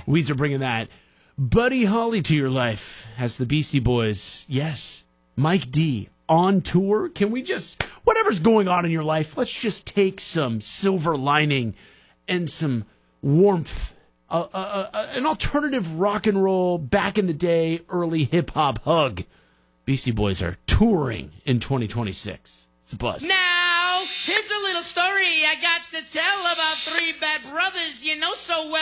Weezer bringing that. Buddy Holly to your life as the Beastie Boys. Yes, Mike D on tour. Can we just, whatever's going on in your life, let's just take some silver lining and some warmth. An alternative rock and roll, back in the day, early hip-hop hug. Beastie Boys are touring in 2026. It's a buzz. Now, here's a little story I got to tell about three bad brothers you know so well.